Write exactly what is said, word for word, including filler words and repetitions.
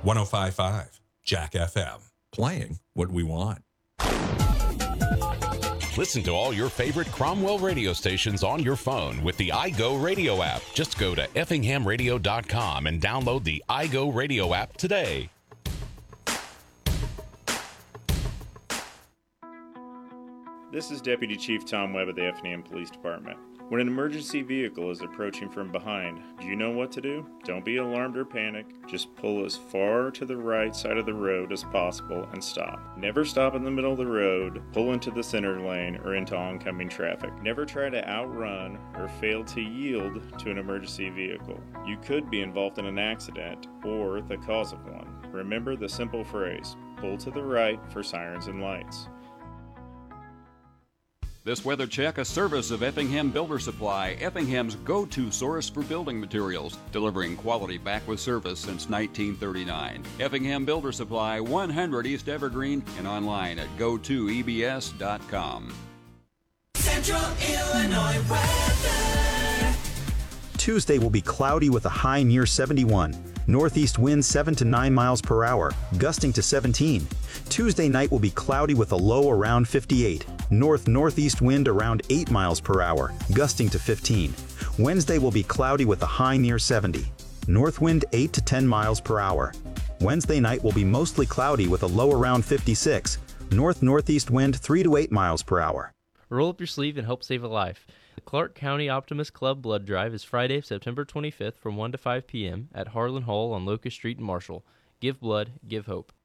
one oh five point five Jack F M. Playing what we want. Listen to all your favorite Cromwell radio stations on your phone with the iGo Radio app. Just go to effingham radio dot com and download the iGo Radio app today. This is Deputy Chief Tom Webb of the Effingham Police Department. When an emergency vehicle is approaching from behind, do you know what to do? Don't be alarmed or panic. Just pull as far to the right side of the road as possible and stop. Never stop in the middle of the road, pull into the center lane, or into oncoming traffic. Never try to outrun or fail to yield to an emergency vehicle. You could be involved in an accident or the cause of one. Remember the simple phrase, pull to the right for sirens and lights. This weather check, a service of Effingham Builder Supply, Effingham's go-to source for building materials, delivering quality back with service since nineteen thirty-nine. Effingham Builder Supply, one hundred East Evergreen, and online at go to e b s dot com. Central Illinois weather. Tuesday will be cloudy with a high near seventy-one. Northeast winds seven to nine miles per hour, gusting to seventeen. Tuesday night will be cloudy with a low around fifty-eight. North-northeast wind around eight miles per hour, gusting to fifteen. Wednesday will be cloudy with a high near seventy. North wind eight to ten miles per hour. Wednesday night will be mostly cloudy with a low around fifty-six. North-northeast wind three to eight miles per hour. Roll up your sleeve and help save a life. The Clark County Optimist Club Blood Drive is Friday, September twenty-fifth from one to five p.m. at Harlan Hall on Locust Street in Marshall. Give blood, give hope.